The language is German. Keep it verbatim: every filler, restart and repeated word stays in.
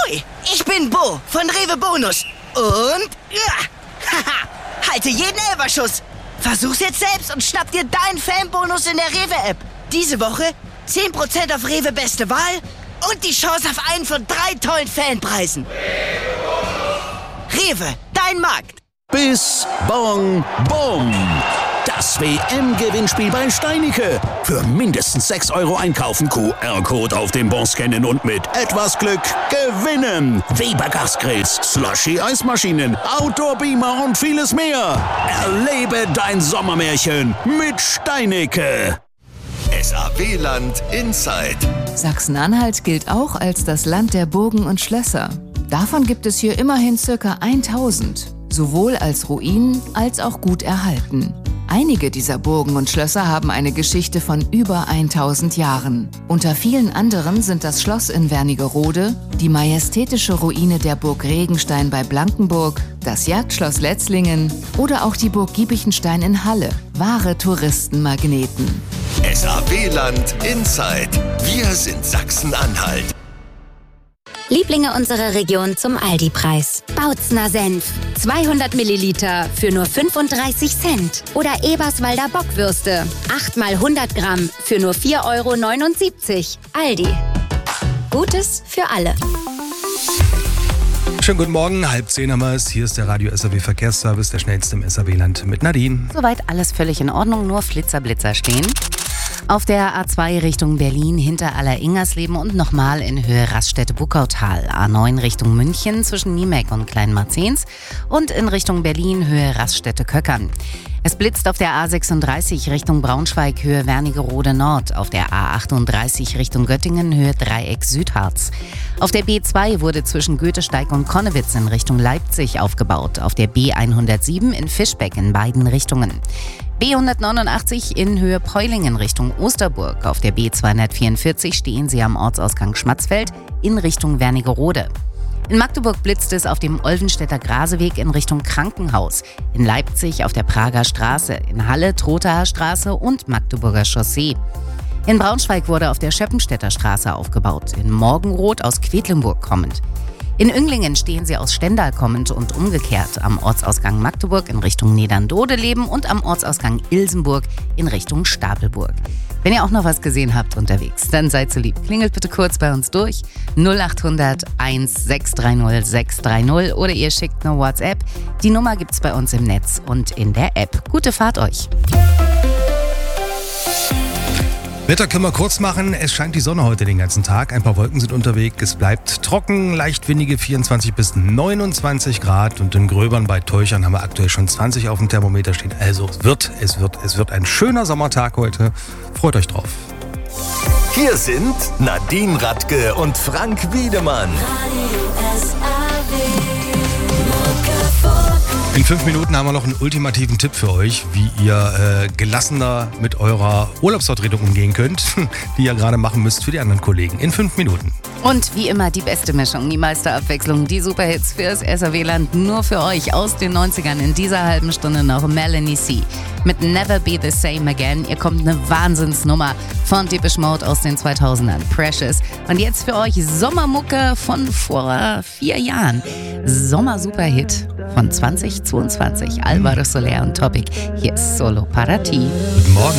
Hoi, ich bin Bo von Rewe Bonus. Und, ja, haha, halte jeden Elferschuss. Versuch's jetzt selbst und schnapp dir deinen Fanbonus in der Rewe-App. Diese Woche zehn Prozent auf Rewe Beste Wahl und die Chance auf einen von drei tollen Fanpreisen. Rewe, dein Markt. Bis Bong Bom. Das W M-Gewinnspiel bei Steinicke. Für mindestens sechs Euro einkaufen, Q R-Code auf dem Bon scannen und mit etwas Glück gewinnen. Weber Gasgrills, Slushy-Eismaschinen, Outdoor-Beamer und vieles mehr. Erlebe dein Sommermärchen mit Steinicke. S A W-Land Inside. Sachsen-Anhalt gilt auch als das Land der Burgen und Schlösser. Davon gibt es hier immerhin ca. tausend, sowohl als Ruinen als auch gut erhalten. Einige dieser Burgen und Schlösser haben eine Geschichte von über tausend Jahren. Unter vielen anderen sind das Schloss in Wernigerode, die majestätische Ruine der Burg Regenstein bei Blankenburg, das Jagdschloss Letzlingen oder auch die Burg Giebichenstein in Halle. Wahre Touristenmagneten. S A W-Land Inside. Wir sind Sachsen-Anhalt. Lieblinge unserer Region zum Aldi-Preis. Bautzner Senf. zweihundert Milliliter für nur fünfunddreißig Cent. Oder Eberswalder Bockwürste. acht mal hundert Gramm für nur vier Euro neunundsiebzig. Aldi. Gutes für alle. Schönen guten Morgen, halb zehn haben wir es. Hier ist der Radio S A W Verkehrsservice, der schnellste im S A W-Land mit Nadine. Soweit alles völlig in Ordnung, nur Flitzer-Blitzer stehen. Auf der A zwei Richtung Berlin hinter Aller-Ingersleben und nochmal in Höhe Raststätte-Buckautal. A neun Richtung München zwischen Niemek und Kleinmarzens und in Richtung Berlin Höhe Raststätte-Köckern. Es blitzt auf der A sechsunddreißig Richtung Braunschweig Höhe Wernigerode Nord, auf der A achtunddreißig Richtung Göttingen Höhe Dreieck Südharz. Auf der B zwei wurde zwischen Goethesteig und Konnewitz in Richtung Leipzig aufgebaut, auf der B hundertsieben in Fischbeck in beiden Richtungen. B hundertneunundachtzig in Höhe Preulingen Richtung Osterburg. Auf der B zweihundertvierundvierzig stehen Sie am Ortsausgang Schmatzfeld in Richtung Wernigerode. In Magdeburg blitzt es auf dem Olvenstädter Graseweg in Richtung Krankenhaus. In Leipzig auf der Prager Straße, in Halle Trothaer Straße und Magdeburger Chaussee. In Braunschweig wurde auf der Schöppenstädter Straße aufgebaut, in Morgenroth aus Quedlinburg kommend. In Önglingen stehen Sie aus Stendal kommend und umgekehrt am Ortsausgang Magdeburg in Richtung Nedern-Dodeleben und am Ortsausgang Ilsenburg in Richtung Stapelburg. Wenn ihr auch noch was gesehen habt unterwegs, dann seid so lieb. Klingelt bitte kurz bei uns durch. null achthundert eins sechs drei null sechs drei null oder ihr schickt eine WhatsApp. Die Nummer gibt's bei uns im Netz und in der App. Gute Fahrt euch. Wetter können wir kurz machen. Es scheint die Sonne heute den ganzen Tag. Ein paar Wolken sind unterwegs. Es bleibt trocken, leicht windige vierundzwanzig bis neunundzwanzig Grad. Und in Gröbern bei Teuchern haben wir aktuell schon zwanzig auf dem Thermometer stehen. Also es wird, es wird, es wird ein schöner Sommertag heute. Freut euch drauf. Hier sind Nadine Radke und Frank Wiedemann. In fünf Minuten haben wir noch einen ultimativen Tipp für euch, wie ihr äh, gelassener mit eurer Urlaubsvertretung umgehen könnt, die ihr gerade machen müsst für die anderen Kollegen. In fünf Minuten. Und wie immer die beste Mischung, die meiste Abwechslung, die Superhits fürs S A W-Land nur für euch aus den neunzigern. In dieser halben Stunde noch Melanie C. mit Never Be The Same Again. Ihr kommt eine Wahnsinnsnummer von Depeche Mode aus den zweitausendern, Precious. Und jetzt für euch Sommermucke von vor vier Jahren. Sommer-Superhit von zwanzig zweiundzwanzig. Alvaro Soler und Topic. Hier ist Solo para ti. Guten Morgen.